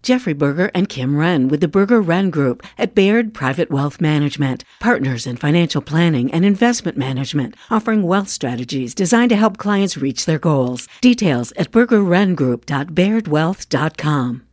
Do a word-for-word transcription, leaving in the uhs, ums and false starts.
Jeffrey Berger and Kim Wren with the Berger Wren Group at Baird Private Wealth Management, partners in financial planning and investment management, offering wealth strategies designed to help clients reach their goals. Details at berger wren group dot baird wealth dot com.